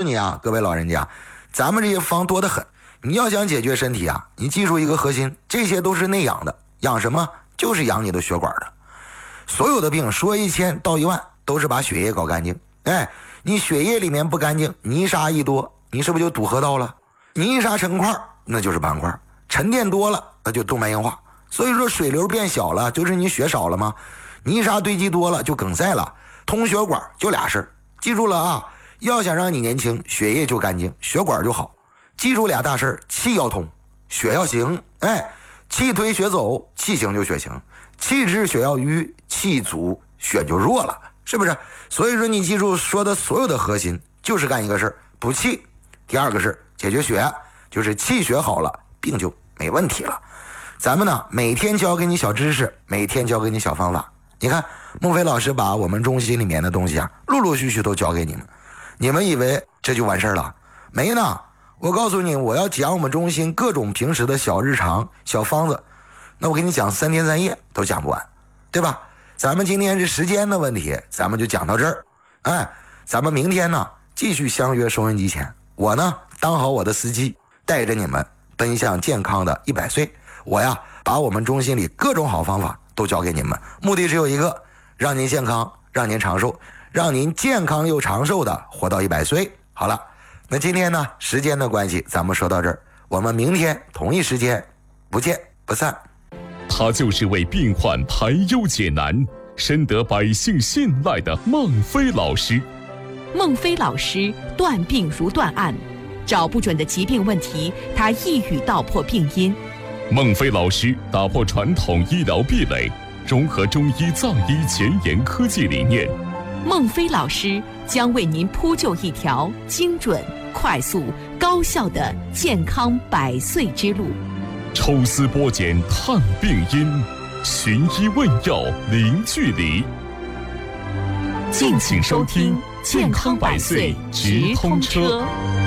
你啊，各位老人家，咱们这些方多得很，你要想解决身体啊，你记住一个核心，这些都是内养的，养什么？就是养你的血管的。所有的病说1000到1万都是把血液搞干净。你血液里面不干净，泥沙一多，你是不是就堵河道了？泥沙成块，那就是斑块，沉淀多了，那就动脉硬化。所以说水流变小了，就是你血少了吗？泥沙堆积多了就梗塞了。通血管就俩事儿，记住了啊！要想让你年轻，血液就干净，血管就好。记住俩大事儿，气要通，血要行。气推血走，气行就血行；气滞血要瘀，气阻血就弱了，是不是？所以说你记住说的所有的核心，就是干一个事儿，补气。第二个是解决血，就是气血好了，病就没问题了。咱们呢，每天教给你小知识，每天教给你小方法。你看孟非老师把我们中心里面的东西啊，陆陆续续都教给你们。你们以为这就完事儿了？没呢。我告诉你，我要讲我们中心各种平时的小日常、小方子，那我给你讲3天3夜都讲不完，对吧？咱们今天是时间的问题，咱们就讲到这儿。咱们明天呢继续相约收音机前，我呢当好我的司机，带着你们奔向健康的100岁。我呀把我们中心里各种好方法都教给你们，目的只有一个，让您健康，让您长寿，让您健康又长寿的活到100岁。好了，那今天呢时间的关系，咱们说到这儿，我们明天同一时间不见不散。 他就是为病患排忧解难，深得百姓信赖的孟非老师。 孟非老师断病如断案，找不准的疾病问题，他一语道破病因。 孟非老师打破传统医疗壁垒，融合中医藏医前沿科技理念。 孟非老师将为您铺就一条精准、快速、高效的健康100岁之路。 抽丝剥茧探病因，寻医问药零距离。 敬请收听健康100岁直通车。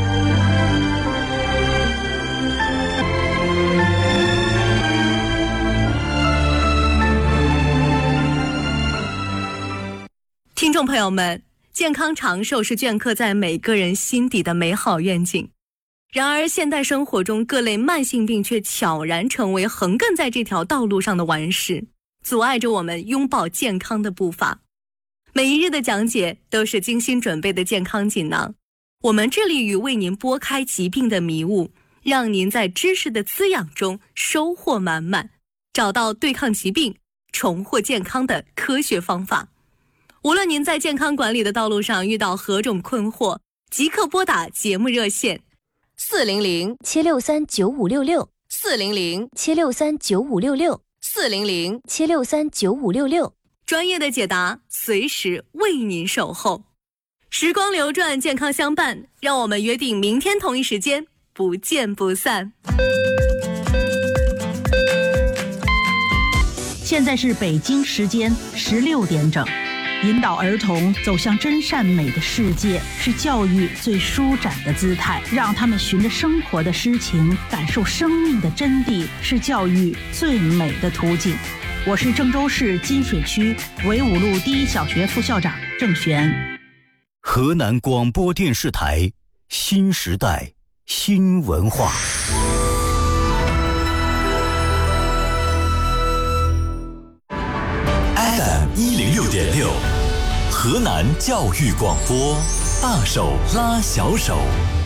听众朋友们，健康长寿是镌刻在每个人心底的美好愿景。然而现代生活中各类慢性病却悄然成为横亘在这条道路上的顽石，阻碍着我们拥抱健康的步伐。每一日的讲解都是精心准备的健康锦囊，我们致力于为您拨开疾病的迷雾，让您在知识的滋养中收获满满，找到对抗疾病、重获健康的科学方法。无论您在健康管理的道路上遇到何种困惑，即刻拨打节目热线 400-763-9566 400-763-9566 400-763-9566， 专业的解答随时为您守候。时光流转，健康相伴，让我们约定明天同一时间不见不散。 现在是北京时间16点整。引导儿童走向真善美的世界，是教育最舒展的姿态。让他们循着生活的诗情，感受生命的真谛，是教育最美的途径。我是郑州市金水区纬五路第一小学副校长郑璇。 河南广播电视台新时代新文化。FM106.6，河南教育广播，大手拉小手。